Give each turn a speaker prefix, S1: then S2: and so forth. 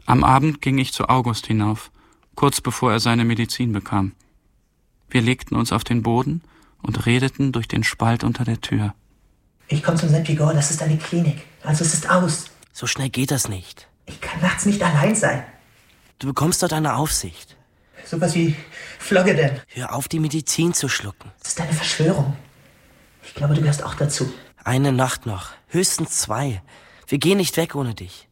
S1: Am Abend ging ich zu August hinauf, kurz bevor er seine Medizin bekam. Wir legten uns auf den Boden und redeten durch den Spalt unter der Tür.
S2: Ich komme zum St. Vigor, das ist eine Klinik. Also es ist aus.
S3: So schnell geht das nicht.
S2: Ich kann nachts nicht allein sein.
S3: Du bekommst dort eine Aufsicht.
S2: Sowas wie Floggedan.
S3: Hör auf, die Medizin zu schlucken.
S2: Das ist eine Verschwörung. Ich glaube, du gehörst auch dazu.
S3: Eine Nacht noch, höchstens 2. Wir gehen nicht weg ohne dich.